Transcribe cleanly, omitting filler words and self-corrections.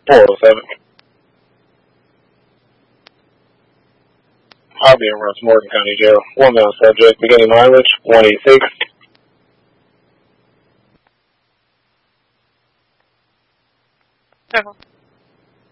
407. I'll be in Russ Morgan County Jail. 1 male subject, beginning mileage, 186. Several.